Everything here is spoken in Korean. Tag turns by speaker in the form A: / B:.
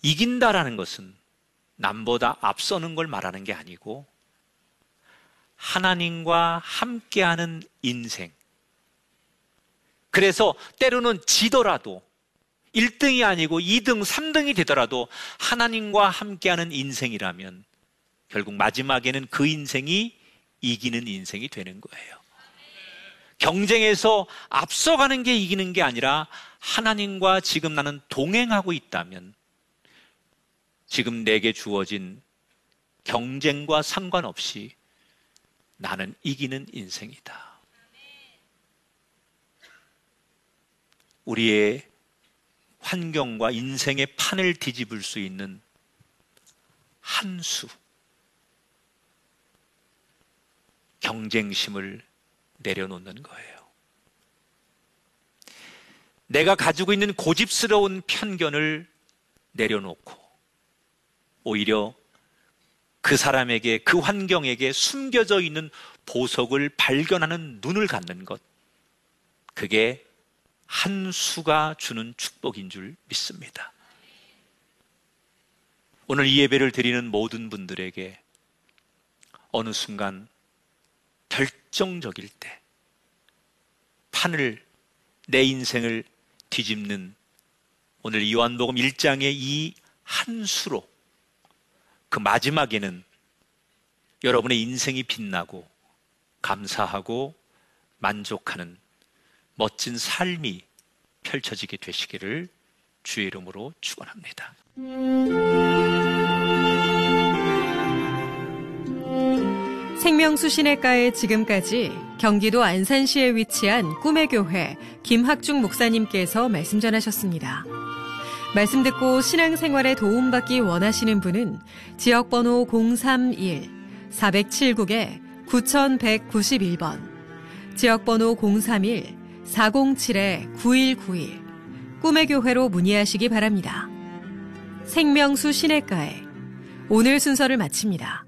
A: 이긴다라는 것은 남보다 앞서는 걸 말하는 게 아니고 하나님과 함께하는 인생. 그래서 때로는 지더라도 1등이 아니고 2등, 3등이 되더라도 하나님과 함께하는 인생이라면 결국 마지막에는 그 인생이 이기는 인생이 되는 거예요. 경쟁에서 앞서가는 게 이기는 게 아니라 하나님과 지금 나는 동행하고 있다면 지금 내게 주어진 경쟁과 상관없이 나는 이기는 인생이다. 우리의 환경과 인생의 판을 뒤집을 수 있는 한 수, 경쟁심을 내려놓는 거예요. 내가 가지고 있는 고집스러운 편견을 내려놓고 오히려 그 사람에게, 그 환경에게 숨겨져 있는 보석을 발견하는 눈을 갖는 것, 그게 한 수가 주는 축복인 줄 믿습니다. 오늘 이 예배를 드리는 모든 분들에게 어느 순간 결정적일 때 판을, 내 인생을 뒤집는 오늘 요한복음 1장의 이 한 수로 그 마지막에는 여러분의 인생이 빛나고 감사하고 만족하는 멋진 삶이 펼쳐지게 되시기를 주의 이름으로 축원합니다.
B: 생명수 시내가에 지금까지 경기도 안산시에 위치한 꿈의 교회 김학중 목사님께서 말씀 전하셨습니다. 말씀 듣고 신앙생활에 도움받기 원하시는 분은 지역번호 031-407국에-9191번, 지역번호 031-407-9191 꿈의 교회로 문의하시기 바랍니다. 생명수 시내가에 오늘 순서를 마칩니다.